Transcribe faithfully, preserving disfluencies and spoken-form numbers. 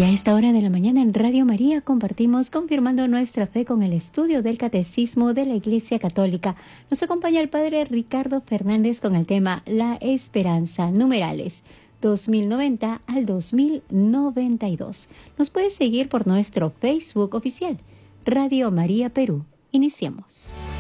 Y a esta hora de la mañana en Radio María compartimos confirmando nuestra fe con el estudio del Catecismo de la Iglesia Católica. Nos acompaña el Padre Ricardo Fernández con el tema La Esperanza, numerales dos mil noventa al dos mil noventa y dos. Nos puedes seguir por nuestro Facebook oficial, Radio María Perú. Iniciemos.